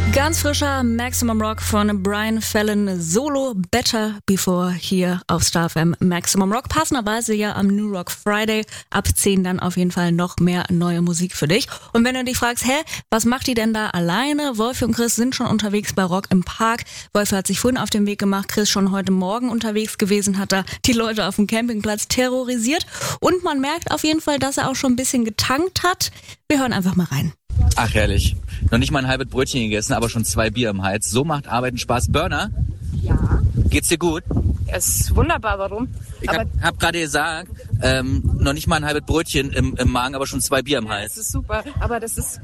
Ganz frischer Maximum Rock von Brian Fallon Solo Better Before hier auf Star FM. Maximum Rock, passenderweise ja am New Rock Friday. Ab 10 dann auf jeden Fall noch mehr neue Musik für dich. Und wenn du dich fragst, was macht die denn da alleine? Wolfi und Chris sind schon unterwegs bei Rock im Park. Wolfi hat sich vorhin auf den Weg gemacht, Chris schon heute Morgen unterwegs gewesen, hat da die Leute auf dem Campingplatz terrorisiert. Und man merkt auf jeden Fall, dass er auch schon ein bisschen getankt hat. Wir hören einfach mal rein. Ach, herrlich. Noch nicht mal ein halbes Brötchen gegessen, aber schon 2 Bier im Hals. So macht Arbeiten Spaß. Burner? Ja. Geht's dir gut? Es ist wunderbar, warum? Ich hab gerade gesagt, noch nicht mal ein halbes Brötchen im Magen, aber schon 2 Bier im Hals. Das ist super, aber das ist...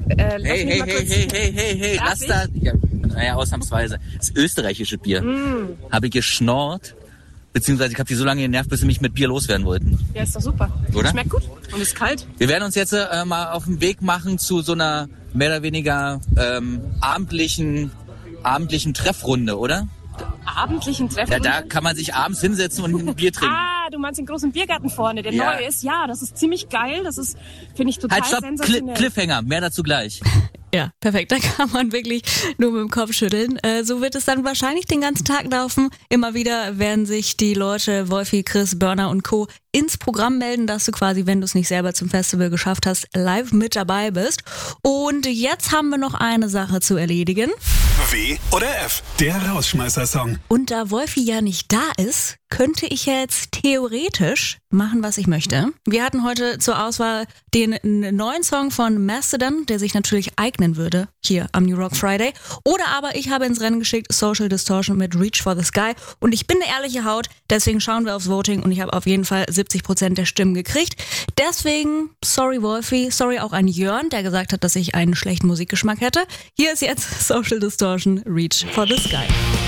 Hey, lass da... Ja, naja, ausnahmsweise. Das österreichische Bier. Habe ich geschnorrt, beziehungsweise ich habe die so lange genervt, bis sie mich mit Bier loswerden wollten. Ja, ist doch super. Oder? Schmeckt gut und ist kalt. Wir werden uns jetzt mal auf den Weg machen zu so einer mehr oder weniger abendlichen Treffrunde, oder? Abendlichen Treffen? Ja, da kann man sich abends hinsetzen und ein Bier trinken. Ah, du meinst den großen Biergarten vorne, der neu ist. Ja, das ist ziemlich geil. Das ist, finde ich, total sensationell. Cliffhanger, mehr dazu gleich. Ja, perfekt. Da kann man wirklich nur mit dem Kopf schütteln. So wird es dann wahrscheinlich den ganzen Tag laufen. Immer wieder werden sich die Leute, Wolfi, Chris, Burner und Co. ins Programm melden, dass du quasi, wenn du es nicht selber zum Festival geschafft hast, live mit dabei bist. Und jetzt haben wir noch eine Sache zu erledigen. W oder F, der Rausschmeißer-Song. Und da Wolfi ja nicht da ist, könnte ich jetzt theoretisch machen, was ich möchte. Wir hatten heute zur Auswahl den neuen Song von Mastodon, der sich natürlich eignen würde hier am New Rock Friday. Oder aber ich habe ins Rennen geschickt Social Distortion mit Reach for the Sky. Und ich bin eine ehrliche Haut, deswegen schauen wir aufs Voting und ich habe auf jeden Fall 70% der Stimmen gekriegt. Deswegen, sorry Wolfi, sorry auch an Jörn, der gesagt hat, dass ich einen schlechten Musikgeschmack hätte. Hier ist jetzt Social Distortion, Reach for the Sky.